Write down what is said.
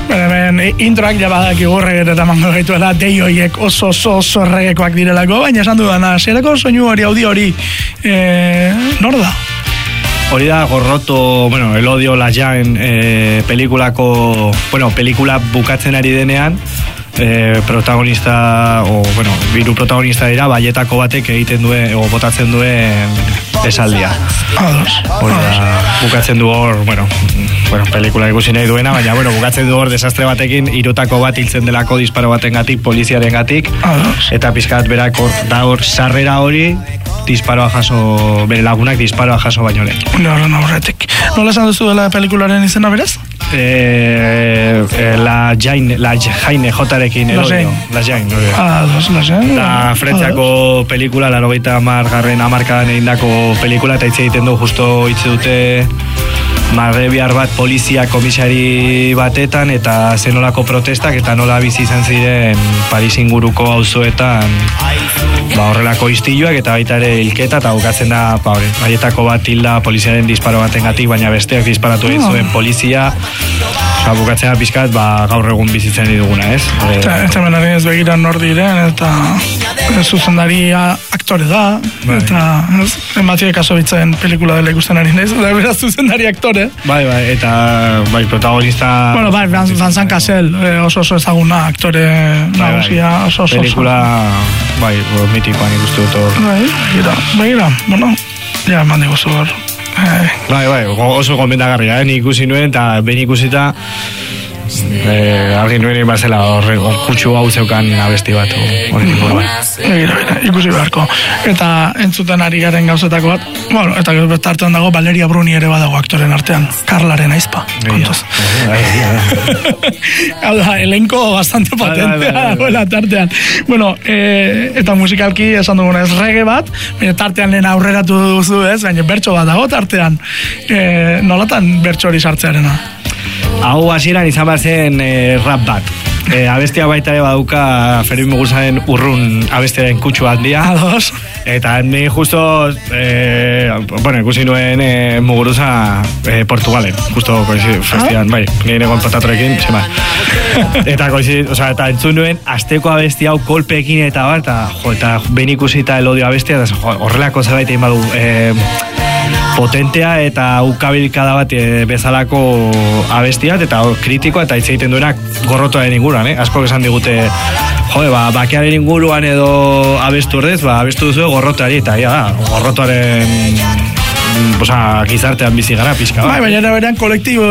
Hemen introak jabadakigu reggaetara mango gaituela, deioiek oso reggaekoak direlako, baina esan dudana, zerako soinu hori, audio hori, nor da? Hori da Gorroto, El odio, la Jan, pelikulako, pelikula bukatzen ari denean, protagonista, biru protagonista dira, baietako batek egiten duen, botatzen duen esaldia. Hori da, bukatzen du hor, pelikula ikusi nahi duena, baina, bukatzen du hor desastre batekin, hirutako bat hiltzen delako disparo batengatik, poliziarengatik, eta pizkat berak hor sarrera hori, disparoa jaso, bere lagunak disparoa jaso baino lehen. Horretik. Nola esan duzu dela pelikularen izena beraz? La Jaine Jotarekin edo. La Jaine. Da Frentziako pelikula, 80. hamarkadan egindako pelikula, eta hitz egiten du justo hitz dute marrebiar bat polizia komisari batetan, eta zenolako protestak, eta nola bizi izan ziren Paris inguruko auzoetan horrelako istiluak, eta baita ere hilketa, eta bukatzen da baietako bat hilda poliziaren disparo batengatik, baina besteak disparatu egin zuen polizia, bukatzen da pizkat gaur egun bizitzen duguna, ez? Eta menari ez begira nor diren, eta zuzendaria aktore da, eta Mathieu Kasovitzen pelikula dela ikusten ari naiz, da beraz zuzendari aktore. Eta protagonista... Vincent Cassel, oso ezaguna aktore nagusia, oso. Pelikula, mitikoan ikustu dut hor. Begira, ja eman diguzu hor. Oso gomendagarria, nik ikusi nuen, eta ben ikusita argi nuen bazela hor kutsu hau zeukan abesti bat. Ikusi beharko. Eta entzuten ari garen gauzetako bat, eta tartean dago Valeria Bruni ere badago aktoren artean, Karlaren aizpa, kontuz. Hau da, elenko bastante potentea dagoela tartean. Eta musikalki esan duguna ez reggae bat, tartean lehen aurreratu duzu ez, baina bertso bat dago tartean. Nolatan bertso hori sartzearena? Hau hasieran izan bat zen rap bat. Abestia baita ere baduka Fermin Muguruzaren urrun abestiaren kutsu handia. Eta ni justo ikusi nuen Muguruza Portugalen, justo festian, nire kontatatorekin, zema. Eta entzun nuen azteko abesti hau kolpeekin eta bat, eta ben ikusita El odio abestia, horrelako zerbait egin badu potentea eta ukabilkada bat bezalako abestiat, eta kritikoa, eta hitz egiten duenak Gorrotoaren inguruan, asko esan digute, bakearen inguruan edo abestu ordez, abestu duzu Gorrotoari, eta Gorrotoaren gizartean bizi gara pixka. Baina berean kolektibo